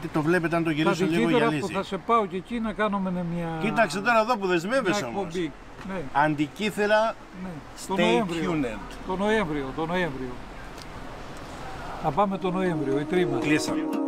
το βλέπετε αν το γυρίσω λίγο γυαλίζει. Που θα σε πάω και εκεί να κάνουμε μια... Κοίταξε τώρα εδώ που δεσμεύεσαι όμως. Ναι. Αντικήθερα, ναι. stay tuned. Το Νοέμβριο. Θα πάμε το Νοέμβριο, η τρίμα. Κλείσαμε.